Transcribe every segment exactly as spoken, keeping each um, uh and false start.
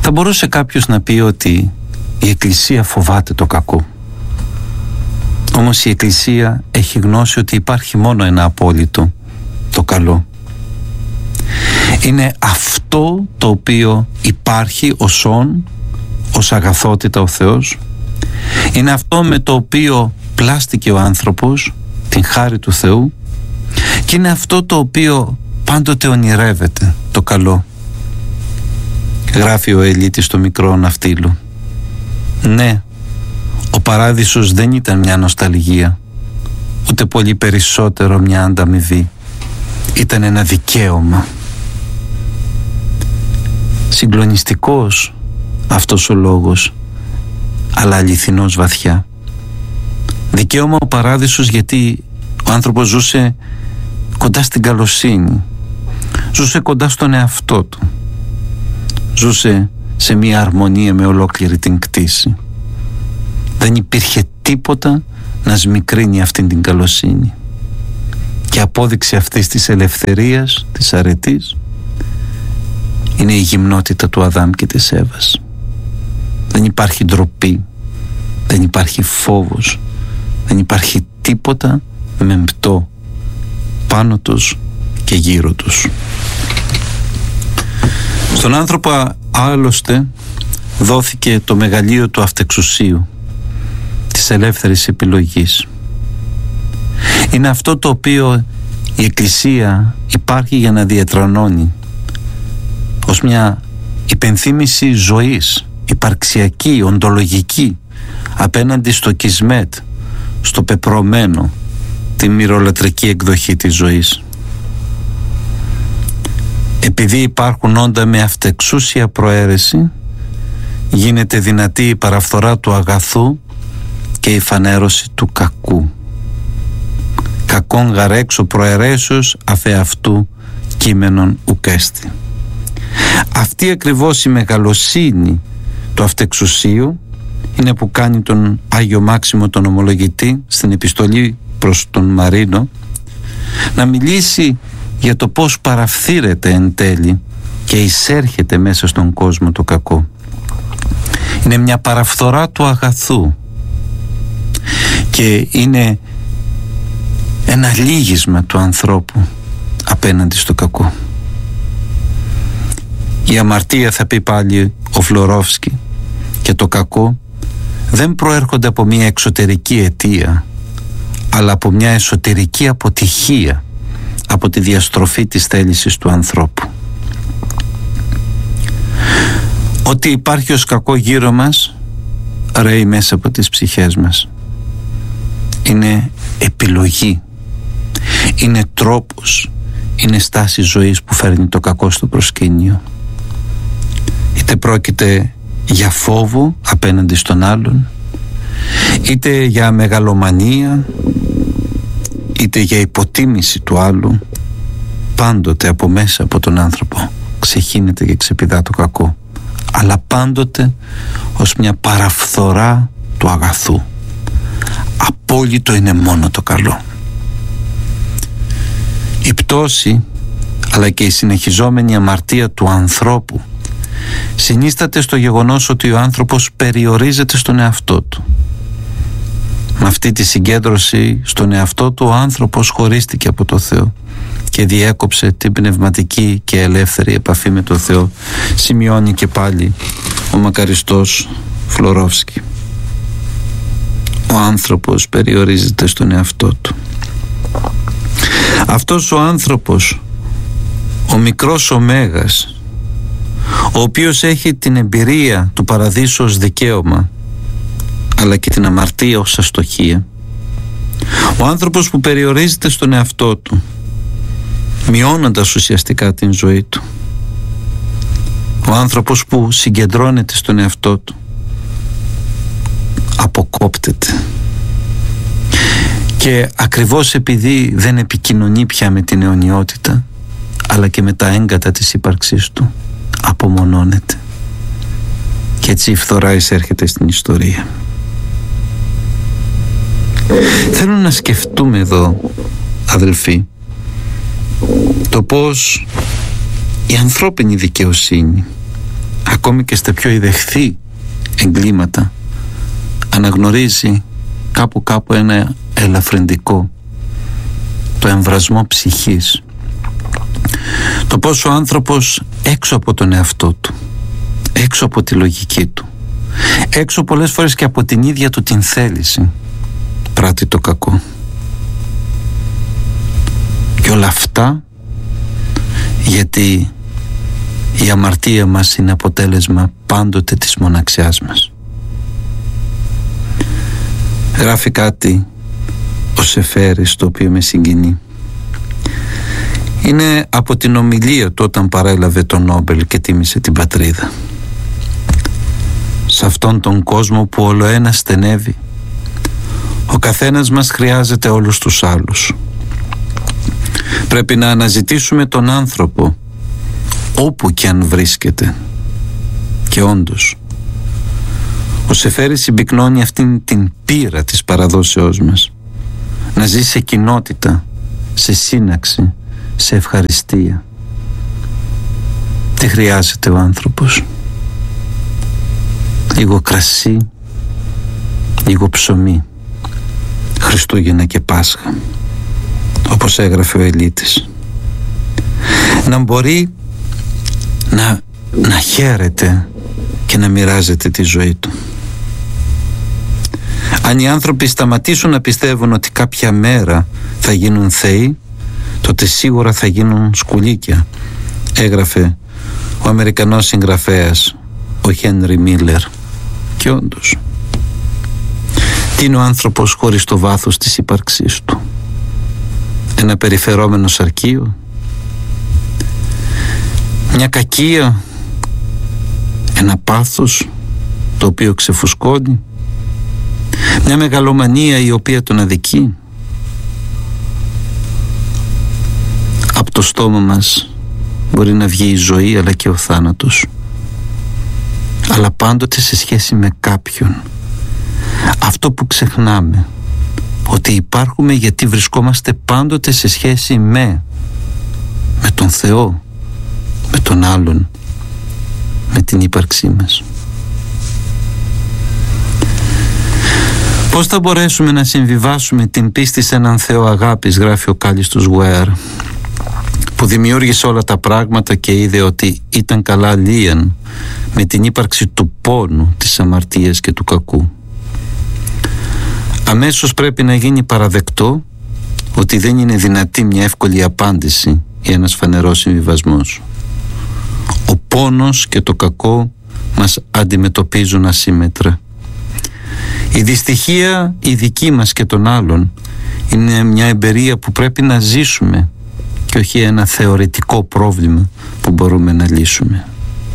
Θα μπορούσε κάποιος να πει ότι η Εκκλησία φοβάται το κακό. Όμως η Εκκλησία έχει γνώση ότι υπάρχει μόνο ένα απόλυτο, το καλό. Είναι αυτό το οποίο υπάρχει ως όν, ως αγαθότητα ο Θεός. Είναι αυτό με το οποίο πλάστηκε ο άνθρωπος, την χάρη του Θεού, και είναι αυτό το οποίο πάντοτε ονειρεύεται, το καλό. Γράφει ο Ελίτης στο μικρό ναυτίλου. Ναι, ο παράδεισος δεν ήταν μια νοσταλγία, ούτε πολύ περισσότερο μια ανταμοιβή. Ήταν ένα δικαίωμα. Συγκλονιστικός αυτός ο λόγος, αλλά αληθινός βαθιά. Δικαίωμα ο παράδεισος, γιατί ο άνθρωπος ζούσε κοντά στην καλοσύνη, ζούσε κοντά στον εαυτό του, ζούσε σε μια αρμονία με ολόκληρη την κτήση. Δεν υπήρχε τίποτα να σμικρύνει αυτήν την καλοσύνη. Και απόδειξη αυτής της ελευθερίας, της αρετής, είναι η γυμνότητα του Αδάμ και της Εύας. Δεν υπάρχει ντροπή, δεν υπάρχει φόβος, δεν υπάρχει τίποτα μεμπτό πάνω τους και γύρω τους. Στον άνθρωπο άλλωστε δόθηκε το μεγαλείο του αυτεξουσίου, της ελεύθερης επιλογής. Είναι αυτό το οποίο η Εκκλησία υπάρχει για να διατρανώνει, ως μια υπενθύμηση ζωής, υπαρξιακή, οντολογική, απέναντι στο κισμέτ, στο πεπρωμένο, τη μυρολατρική εκδοχή της ζωής. Επειδή υπάρχουν όντα με αυτεξούσια προαίρεση, γίνεται δυνατή η παραφθορά του αγαθού και η φανέρωση του κακού. Κακόν γαρέξω προαιρέσεως αφεαυτού κείμενον ουκέστη. Αυτή ακριβώς η μεγαλοσύνη του αυτεξουσίου είναι που κάνει τον Άγιο Μάξιμο τον Ομολογητή στην επιστολή προς τον Μαρίνο να μιλήσει για το πώς παραφθύρεται εν τέλει και εισέρχεται μέσα στον κόσμο το κακό. Είναι μια παραφθορά του αγαθού και είναι ένα λύγισμα του ανθρώπου απέναντι στο κακό. Η αμαρτία, θα πει πάλι ο Φλωρόφσκι, και το κακό δεν προέρχονται από μια εξωτερική αιτία, αλλά από μια εσωτερική αποτυχία, από τη διαστροφή της θέλησης του ανθρώπου. Ό,τι υπάρχει ως κακό γύρω μας ρέει μέσα από τις ψυχές μας. Είναι επιλογή, είναι τρόπος, είναι στάση ζωής που φέρνει το κακό στο προσκήνιο. Είτε πρόκειται για φόβο απέναντι στον άλλον, είτε για μεγαλομανία, είτε για υποτίμηση του άλλου, πάντοτε από μέσα από τον άνθρωπο ξεχύνεται και ξεπηδά το κακό, αλλά πάντοτε ως μια παραφθορά του αγαθού. Απόλυτο είναι μόνο το καλό. Η πτώση αλλά και η συνεχιζόμενη αμαρτία του ανθρώπου συνίσταται στο γεγονός ότι ο άνθρωπος περιορίζεται στον εαυτό του. Με αυτή τη συγκέντρωση στον εαυτό του ο άνθρωπος χωρίστηκε από το Θεό και διέκοψε την πνευματική και ελεύθερη επαφή με το Θεό, σημειώνει και πάλι ο μακαριστός Φλωρόφσκι. Ο άνθρωπος περιορίζεται στον εαυτό του. Αυτός ο άνθρωπος, ο μικρός ο Μέγας, ο οποίος έχει την εμπειρία του παραδείσου ως δικαίωμα, αλλά και την αμαρτία ως αστοχία, ο άνθρωπος που περιορίζεται στον εαυτό του, μειώνοντας ουσιαστικά την ζωή του, ο άνθρωπος που συγκεντρώνεται στον εαυτό του, αποκόπτεται. Και ακριβώς επειδή δεν επικοινωνεί πια με την αιωνιότητα, αλλά και με τα έγκατα της ύπαρξής του, απομονώνεται. Και έτσι η φθορά εισέρχεται στην ιστορία. Θέλω να σκεφτούμε εδώ, αδελφοί, το πως η ανθρώπινη δικαιοσύνη ακόμη και στα πιο ιδεχθή εγκλήματα, αναγνωρίζει κάπου κάπου ένα ελαφρυντικό, το εμβρασμό ψυχής, το πώς ο άνθρωπος έξω από τον εαυτό του, έξω από τη λογική του, έξω πολλές φορές και από την ίδια του την θέληση, πράττει το κακό. Και όλα αυτά γιατί η αμαρτία μας είναι αποτέλεσμα πάντοτε της μοναξιάς μας. Γράφει κάτι ο Σεφέρης, το οποίο με συγκινεί. Είναι από την ομιλία του όταν παρέλαβε το Νόμπελ και τίμησε την πατρίδα. Σε αυτόν τον κόσμο που όλο ένα στενεύει, ο καθένας μας χρειάζεται όλους τους άλλους. Πρέπει να αναζητήσουμε τον άνθρωπο όπου και αν βρίσκεται. Και όντως ο Σεφέρης συμπυκνώνει αυτήν την πείρα της παραδόσεώς μας, να ζει σε κοινότητα, σε σύναξη, σε ευχαριστία. Τι χρειάζεται ο άνθρωπος? Λίγο κρασί, λίγο ψωμί, Χριστούγεννα και Πάσχα, όπως έγραφε ο Ελίτης. Να μπορεί να, να χαίρεται και να μοιράζεται τη ζωή του. Αν οι άνθρωποι σταματήσουν να πιστεύουν ότι κάποια μέρα θα γίνουν θεοί, τότε σίγουρα θα γίνουν σκουλίκια, έγραφε ο Αμερικανός συγγραφέας ο Χένρι Μίλλερ. Και όντως, τι είναι ο άνθρωπος χωρίς το βάθος της ύπαρξής του? Ένα περιφερόμενο σαρκείο, μια κακία, ένα πάθος το οποίο ξεφουσκώνει, μια μεγαλομανία η οποία τον αδικεί. Από το στόμα μας μπορεί να βγει η ζωή αλλά και ο θάνατος, αλλά πάντοτε σε σχέση με κάποιον. Αυτό που ξεχνάμε, ότι υπάρχουμε γιατί βρισκόμαστε πάντοτε σε σχέση με με τον Θεό, με τον άλλον, με την ύπαρξή μας. Πώς θα μπορέσουμε να συμβιβάσουμε την πίστη σε έναν Θεό αγάπης, γράφει ο Κάλιστος Γουέρ, που δημιούργησε όλα τα πράγματα και είδε ότι ήταν καλά λίαν με την ύπαρξη του πόνου, της αμαρτίας και του κακού. Αμέσως πρέπει να γίνει παραδεκτό ότι δεν είναι δυνατή μια εύκολη απάντηση ή ένας φανερός συμβιβασμός. Ο πόνος και το κακό μας αντιμετωπίζουν ασύμμετρα. Η δυστυχία η δική μας και των άλλων είναι μια εμπειρία που πρέπει να ζήσουμε και όχι ένα θεωρητικό πρόβλημα που μπορούμε να λύσουμε.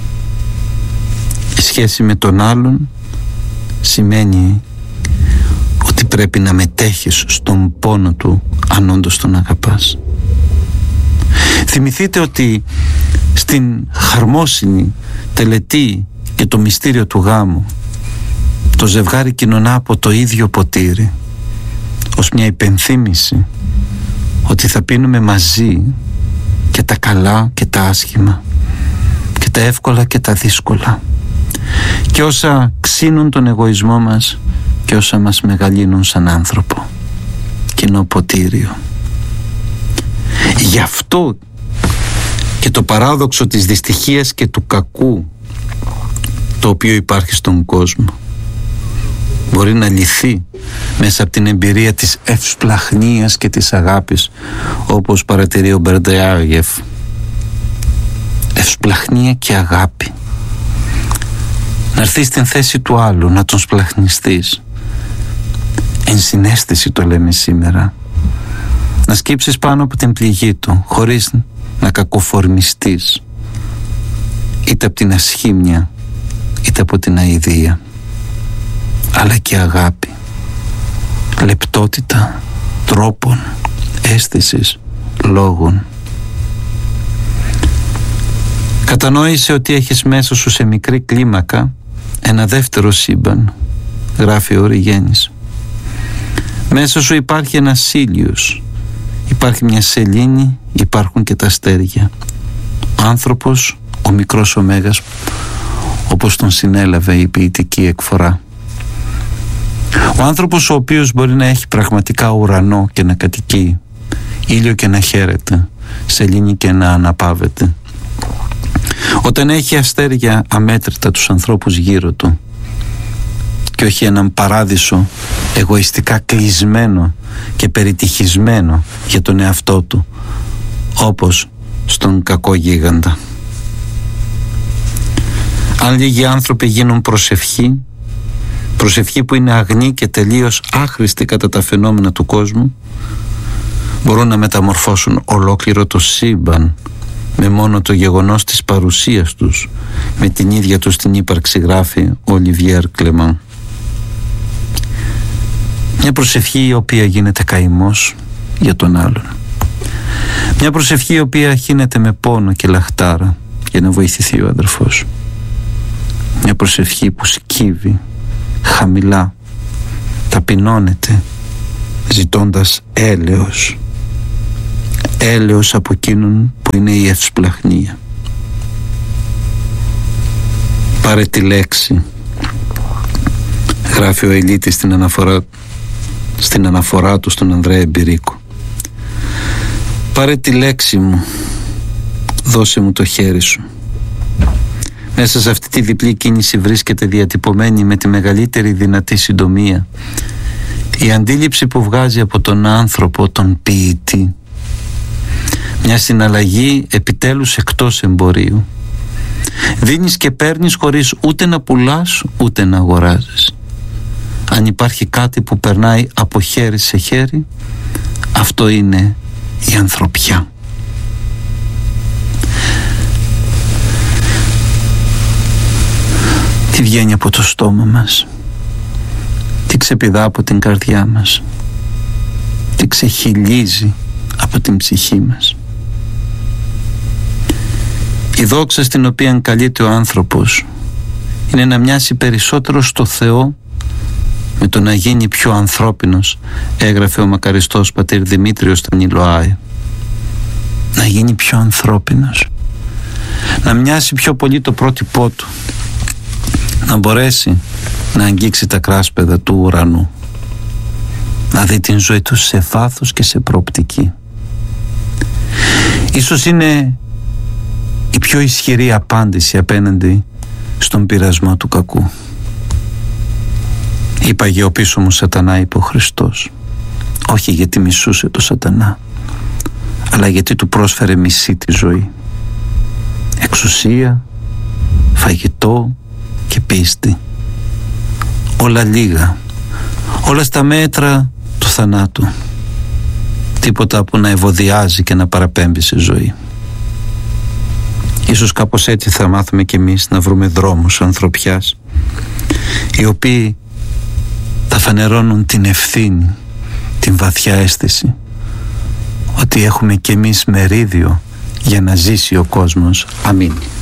Η σχέση με τον άλλον σημαίνει ότι πρέπει να μετέχεις στον πόνο του αν όντως τον αγαπάς. Θυμηθείτε ότι στην χαρμόσυνη τελετή και το μυστήριο του γάμου το ζευγάρι κοινωνά από το ίδιο ποτήρι, ως μια υπενθύμηση ότι θα πίνουμε μαζί και τα καλά και τα άσχημα και τα εύκολα και τα δύσκολα και όσα ξύνουν τον εγωισμό μας και όσα μας μεγαλύνουν σαν άνθρωπο. Κοινό ποτήριο. Γι' αυτό και το παράδοξο της δυστυχίας και του κακού το οποίο υπάρχει στον κόσμο μπορεί να λυθεί μέσα από την εμπειρία της ευσπλαχνίας και της αγάπης, όπως παρατηρεί ο Μπερντεάγεφ. Ευσπλαχνία και αγάπη. Να έρθεις στην θέση του άλλου, να τον σπλαχνιστείς. Ενσυναίσθηση το λέμε σήμερα. Να σκύψεις πάνω από την πληγή του χωρίς να κακοφορμιστείς είτε από την ασχήμια είτε από την αηδία, αλλά και αγάπη, λεπτότητα τρόπων, αίσθησης, λόγων. Κατανόησε ότι έχεις μέσα σου σε μικρή κλίμακα ένα δεύτερο σύμπαν, γράφει ο Οριγένης. Μέσα σου υπάρχει ένας ήλιος, υπάρχει μια σελήνη, υπάρχουν και τα αστέρια. Ο άνθρωπος, ο μικρός ωμέγας, όπως τον συνέλαβε η ποιητική εκφορά. Ο άνθρωπος ο οποίος μπορεί να έχει πραγματικά ουρανό και να κατοικεί, ήλιο και να χαίρεται, σελήνη και να αναπαύεται, όταν έχει αστέρια αμέτρητα τους ανθρώπους γύρω του και όχι έναν παράδεισο εγωιστικά κλεισμένο και περιτυχισμένο για τον εαυτό του, όπως στον κακό γίγαντα. Αν λίγοι άνθρωποι γίνουν προσευχή, προσευχή που είναι αγνή και τελείως άχρηστη κατά τα φαινόμενα του κόσμου, μπορούν να μεταμορφώσουν ολόκληρο το σύμπαν με μόνο το γεγονός της παρουσίας τους, με την ίδια τους την ύπαρξη, γράφει ο Ολιβιέρ Κλεμάν. Μια προσευχή η οποία γίνεται καημός για τον άλλον. Μια προσευχή η οποία χύνεται με πόνο και λαχτάρα για να βοηθηθεί ο αδερφός. Μια προσευχή που σκύβει χαμηλά, ταπεινώνεται, ζητώντας έλεος. Έλεος από εκείνον που είναι η ευσπλαχνία. Πάρε τη λέξη, γράφει ο Ελίτης στην αναφορά, στην αναφορά του στον Ανδρέα Εμπειρίκο. Πάρε τη λέξη μου, δώσε μου το χέρι σου. Μέσα σε αυτή τη διπλή κίνηση βρίσκεται διατυπωμένη με τη μεγαλύτερη δυνατή συντομία η αντίληψη που βγάζει από τον άνθρωπο, τον ποιητή, μια συναλλαγή επιτέλους εκτός εμπορίου. Δίνεις και παίρνεις χωρίς ούτε να πουλάς ούτε να αγοράζεις. Αν υπάρχει κάτι που περνάει από χέρι σε χέρι, αυτό είναι η ανθρωπιά. Τι βγαίνει από το στόμα μας, τι ξεπηδά από την καρδιά μας, τι ξεχυλίζει από την ψυχή μας. Η δόξα στην οποία καλείται ο άνθρωπος είναι να μοιάσει περισσότερο στο Θεό με το να γίνει πιο ανθρώπινος, έγραφε ο μακαριστός πατήρ Δημήτριος στον Ιλοάη. Να γίνει πιο ανθρώπινος, να μοιάσει πιο πολύ το πρότυπό του, να μπορέσει να αγγίξει τα κράσπεδα του ουρανού, να δει την ζωή του σε βάθος και σε προοπτική. Ίσως είναι η πιο ισχυρή απάντηση απέναντι στον πειρασμό του κακού. Είπαγε ο πίσω μου σατανά, είπε ο Χριστός, όχι γιατί μισούσε το σατανά, αλλά γιατί του πρόσφερε μισή τη ζωή, εξουσία, φαγητό και πίστη. Όλα λίγα, όλα στα μέτρα του θανάτου, τίποτα που να ευωδιάζει και να παραπέμπει σε ζωή. Ίσως κάπως έτσι θα μάθουμε κι εμείς να βρούμε δρόμους ανθρωπιάς, οι οποίοι θα φανερώνουν την ευθύνη, την βαθιά αίσθηση ότι έχουμε κι εμείς μερίδιο για να ζήσει ο κόσμος. Αμήν.